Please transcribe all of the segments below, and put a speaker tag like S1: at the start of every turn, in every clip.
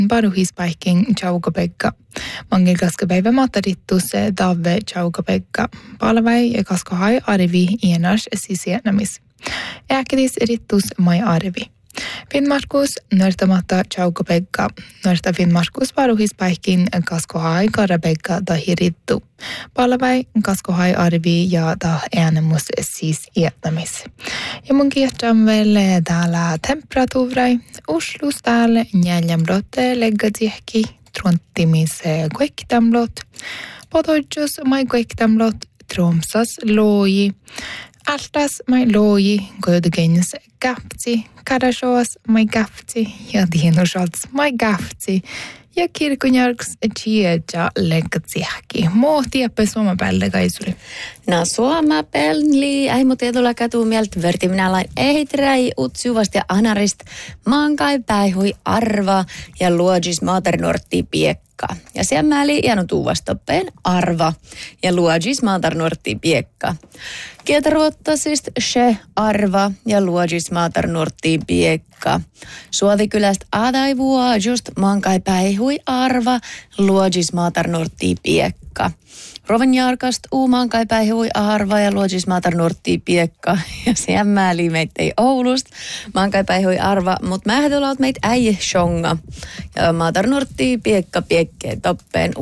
S1: paruhispäihkin Chaukopekka. Mangil kaskapäivä matarittus Davve Chaukopekka. Palvai ja kaskohai arvi ienas sisienämis. Ääkidis rittus mai arvi. Finnmarkus nörtämatta Chaukopekka. Nörtä Finnmarkus paruhispäihkin kaskohai karabekka tahirittu. Palvai kaskohai arvi ja äänemus sisienämis. Ja mun kiehtaan vielä täällä temperatuurai. Oslus täällä 4 leggatihki. Trontimis kuektamlot. Potoitjus mai kuektamlot. Tromsas loji. Altas mai loji. Gödgeins gafti. Karasjoas mai gafti. Ja dienusalts mai gafti. Ja kirkunjarks tieja leggatihki. Muotiappe suomapäälle kaisuli.
S2: No suomapelli, ei mu tietyllä katumieltä verti minä lain ehiträi utsuvasti ja anarist maankai päihui arva ja luodjis maatarnortti piekka. Ja siellä mäli jäänyt tuuvastoppeen arva ja luodjis maatarnortti piekka. Kietaruottasist se arva ja luodjis maatarnortti piekka. Suovikylästä adaivua just maankai päihui arva luodjis maatarnortti piekka. Rovaniarkast maankai päihui arva ja luodjis maatarnortti piekka. Ja siellä mäli meittei Oulust maankai päihui arva, mutta mähdolaut meit äi shonga. Ja maatarnortti piekka piekkeen toppeen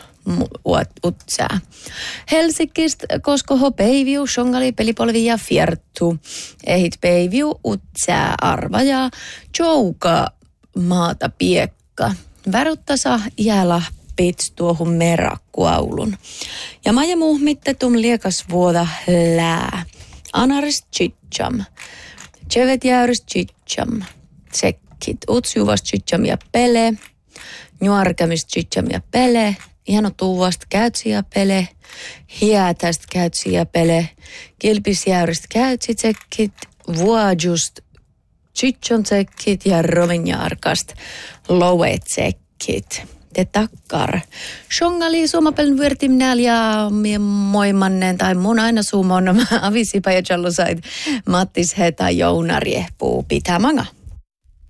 S2: utsää. Helsingistä koskoho peiviu, shongali, pelipolvi ja fiertu. Ehit peiviu, utsää, arva ja jouka maata piekka. Väruttasa jäällä pits tuohon merakkuaulun. Ja maja muhmittetum liekas vuoda lää. Anaris chicham. Chevet jäyris chicham. Tsekkit. Utsjuvast chicham ja pele. Nuarkamist chicham ja pele. Hieno tuuvast käytsi ja pele. Hiätäst käytsi ja pele. Kilpisjäyrist käytsi tsekkit. Vuojust chichon tsekkit ja rovinjaarkast lowe tsekkit. Te takkar. Shongali suomapelin vyörtimnääl ja moimannen tai mun aina suumon avisipa ja challusait Mattis Heta Jouna riehpuu pitämanga.